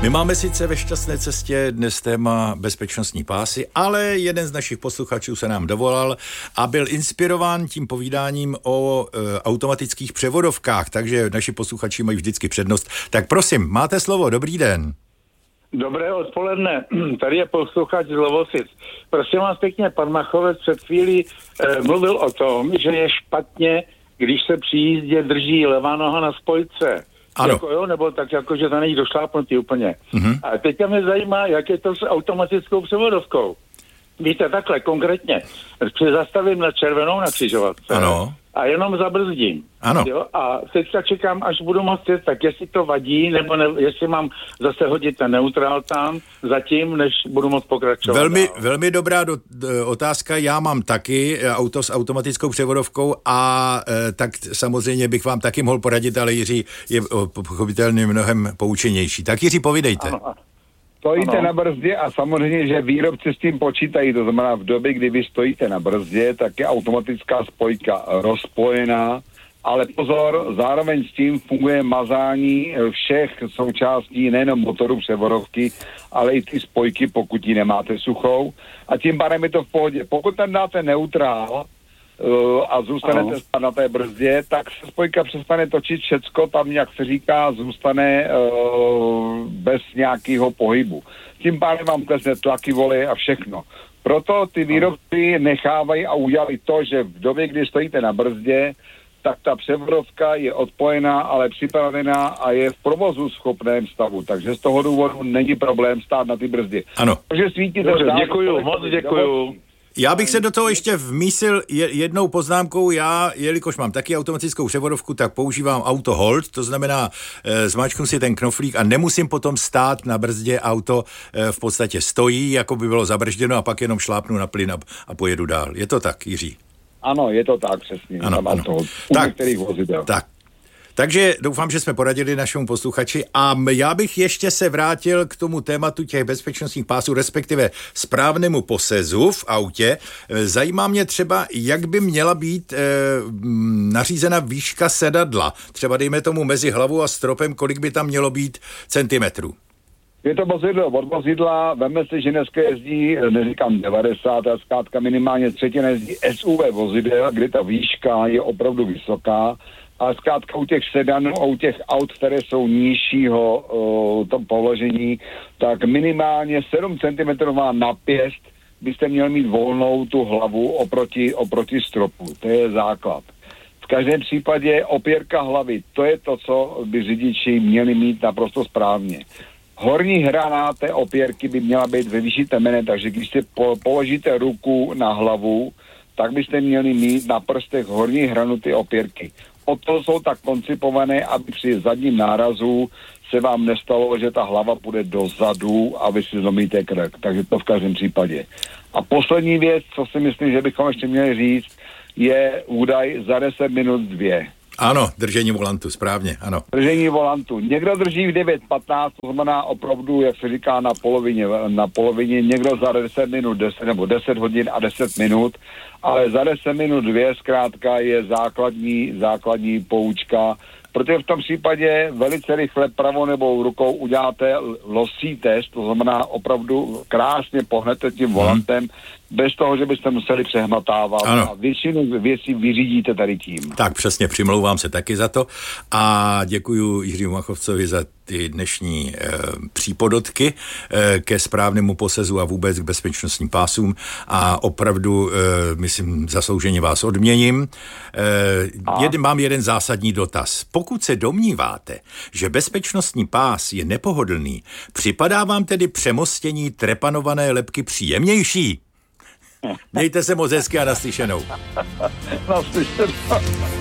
My máme sice ve Šťastné cestě dnes téma bezpečnostní pásy, ale jeden z našich posluchačů se nám dovolal a byl inspirován tím povídáním o automatických převodovkách, takže naši posluchači mají vždycky přednost. Tak prosím, máte slovo, dobrý den. Dobré odpoledne, tady je posluchač z Lovosic. Prosím vás pěkně, pan Machovec před chvílí mluvil o tom, že je špatně, když se při jízdě drží levá noha na spojce. Ano. Jako jo, nebo tak jako, že to není došlápnutý úplně. Mm-hmm. A teďka mě zajímá, jak je to s automatickou převodovkou. Víte, takhle konkrétně, zastavím na červenou na křižovatce. Ano. A jenom zabrzdím. Ano. Jo? A teďka čekám, až budu moct jet, tak jestli to vadí, nebo jestli mám zase hodit ten neutrál tam zatím, než budu moct pokračovat. Velmi dobrá otázka. Já mám taky auto s automatickou převodovkou a tak samozřejmě bych vám taky mohl poradit, ale Jiří je pochopitelně mnohem poučenější. Tak Jiří, povídejte. Ano. Stojíte na brzdě a samozřejmě, že výrobci s tím počítají, to znamená v době, kdy vy stojíte na brzdě, tak je automatická spojka rozpojená, ale pozor, zároveň s tím funguje mazání všech součástí, nejenom motoru převodovky, ale i ty spojky, pokud ji nemáte suchou, a tím pádem je to v pohodě. Pokud tam dáte neutrál a zůstanete stát na té brzdě, tak se spojka přestane točit, všecko tam, jak se říká, zůstane bez nějakého pohybu. Tím pádem vám klesne tlaky vody a všechno. Proto ty výrobci nechávají a udělali to, že v době, kdy stojíte na brzdě, tak ta převodovka je odpojená, ale připravená a je v provozu schopném stavu. Takže z toho důvodu není problém stát na ty brzdě. Ano. Takže svítíte. Děkuju, moc děkuju. Já bych se do toho ještě vmísil jednou poznámkou. Já, jelikož mám taky automatickou převodovku, tak používám auto hold, to znamená zmáčknu si ten knoflík a nemusím potom stát na brzdě, auto v podstatě stojí, jako by bylo zabržděno a pak jenom šlápnu na plyn a pojedu dál. Je to tak, Jiří? Ano, je to tak přesně. Ano. Tak. Takže doufám, že jsme poradili našemu posluchači a já bych ještě se vrátil k tomu tématu těch bezpečnostních pásů, respektive správnému posezu v autě. Zajímá mě třeba, jak by měla být nařízena výška sedadla. Třeba dejme tomu mezi hlavou a stropem, kolik by tam mělo být centimetrů. Je to vozidlo od vozidla, veme si, že dneska jezdí, neříkám 90, a zkrátka minimálně třetina jezdí SUV vozidel, kde ta výška je opravdu vysoká, a zkrátka u těch sedanů a u těch aut, které jsou nižšího tom položení, tak minimálně 7 cm na pěst byste měli mít volnou tu hlavu oproti stropu. To je základ. V každém případě opěrka hlavy, to je to, co by řidiči měli mít naprosto správně. Horní hrana té opěrky by měla být ve výši temene, takže když si položíte ruku na hlavu, tak byste měli mít na prstech horní hranu ty opěrky. O to jsou tak koncipované, aby při zadním nárazu se vám nestalo, že ta hlava půjde dozadu a vy si zlomíte krk. Takže to v každém případě. A poslední věc, co si myslím, že bychom ještě měli říct, je údaj za 10 minut 2. Ano, držení volantu, správně, ano. Držení volantu. Někdo drží v 9:15, to znamená opravdu, jak se říká, na polovině, někdo za 10 minut 10 nebo 10 hodin a 10 minut, ale za 10 minut 2 zkrátka je základní poučka, protože v tom případě velice rychle pravou nebo rukou uděláte losí test, to znamená opravdu krásně pohnete tím volantem, bez toho, že byste museli přehmatávat. Ano. A většinu věcí vyřídíte tady tím. Tak přesně, přimlouvám se taky za to a děkuji Jiřímu Machovcovi za ty dnešní přípodotky ke správnému posezu a vůbec k bezpečnostním pásům a opravdu, myslím, zaslouženě vás odměním. Mám jeden zásadní dotaz. Pokud se domníváte, že bezpečnostní pás je nepohodlný, připadá vám tedy přemostění trepanované lebky příjemnější? Mějte se moc hezky a naslyšenou. Naslyšenou.